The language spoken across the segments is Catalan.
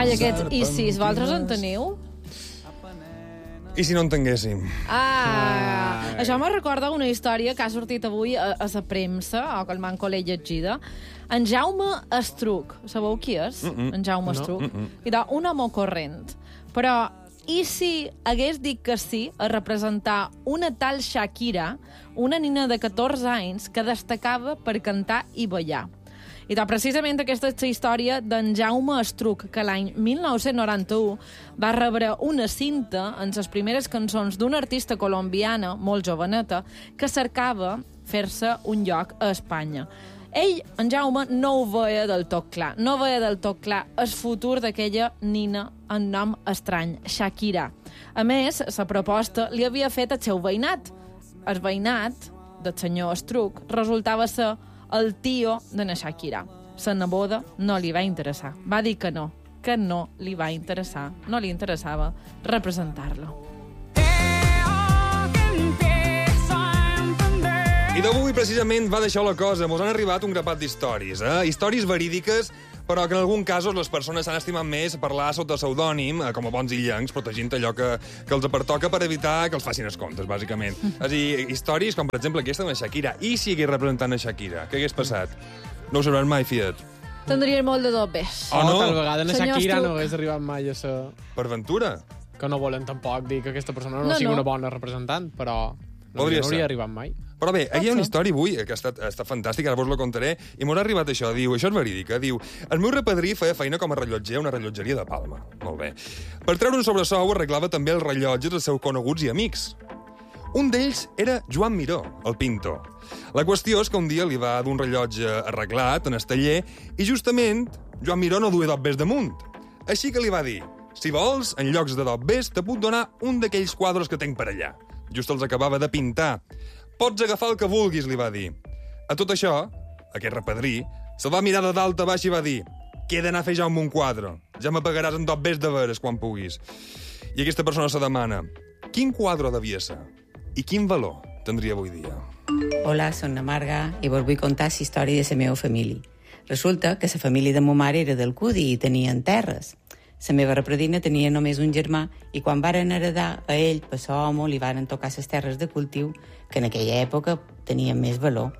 Ai, aquest i si, vosaltres en teniu? I si no en tinguéssim? Això me recorda una història que ha sortit avui a la premsa, o que el manco l'he llegida. En Jaume Estruc, sabeu qui és? En Jaume Estruc. Era un home corrent. Però, i si hagués dit que sí a representar una tal Shakira, una nina de 14 anys que destacava per cantar i ballar? I precisament aquesta és la història d'en Jaume Estruc, que l'any 1991 va rebre una cinta en les primeres cançons d'una artista colombiana, molt joveneta, que cercava fer-se un lloc a Espanya. Ell, en Jaume, no ho veia del tot clar. No veia del tot clar el futur d'aquella nina en nom estrany, Shakira. A més, la proposta li havia fet el seu veïnat. El veïnat del senyor Estruc resultava ser el tio de na Shakira. La neboda no li va interessar. Va dir que no li va interessar, no li interessava representar-lo. I d'avui, precisament, va deixar la cosa. Mos han arribat un grapat d'històries, històries verídiques, però que en algun casos les persones s'han estimat més parlar sota pseudònim, com a bons illencs, protegint allò que els pertoca per evitar que els facin els comptes, bàsicament. És a dir, històries com, per exemple, aquesta de Shakira. I si hagués representant a Shakira? Què hagués passat? No ho sabràs mai, fiat. Tindria molt de dobbes. No? Tal vegada na Shakira no hagués arribat mai a ser... Per ventura? Que no volen tampoc dir que aquesta persona no sigui una bona representant, però no hauria arribat mai. Però bé, hi ha una història avui que està fantàstica, ara vos la contaré, i m'ha arribat això, diu, això és verídica, diu, el meu repadrí feia feina com a rellotger a una rellotgeria de Palma. Molt bé. Per treure un sobresou arreglava també els rellotges dels seus coneguts i amics. Un d'ells era Joan Miró, el pintor. La qüestió és que un dia li va d'un rellotge arreglat en el taller i justament Joan Miró no duia dobbers damunt. Així que li va dir, si vols, en llocs de dobbers, te puc donar un d'aquells quadres que tenc per allà. Just els acabava de pintar. Pots agafar el que vulguis, li va dir. A tot això, aquest repadrí, se'l va mirar de dalt a baix i va dir que he d'anar a fer Jaume un quadre. Ja me pagaràs en dobbers de veres quan puguis. I aquesta persona se demana, quin quadre devia ser? I quin valor tindria avui dia? Hola, soc na Marga i vos vull contar la història de la meva família. Resulta que la família de ma mare era del Cudi i tenien terres. La meva repredina tenia només un germà i quan varen heredar a ell, per ser home, li varen tocar les terres de cultiu que en aquella època tenien més valor.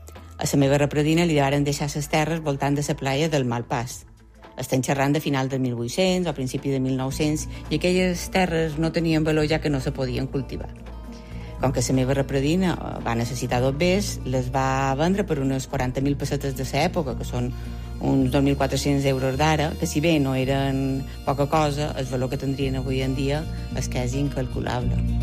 A la meva repredina li varen deixar les terres voltant de la playa del Malpàs. Estem xerrant de final de 1800 o principi de 1900 i aquelles terres no tenien valor ja que no se podien cultivar. Com que la meva repredina va necessitar dobbers, les va vendre per unes 40.000 pessetes de l'època, que són uns 2.400 euros d'ara, que si bé no eren poca cosa, el valor que tindrien avui en dia és que és incalculable.